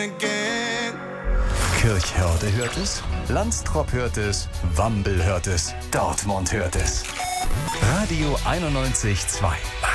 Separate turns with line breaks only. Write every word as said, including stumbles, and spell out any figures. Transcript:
Kirchhörde hört es, Landstrop hört es, Wambel hört es, Dortmund hört es. Radio einundneunzig Komma zwei.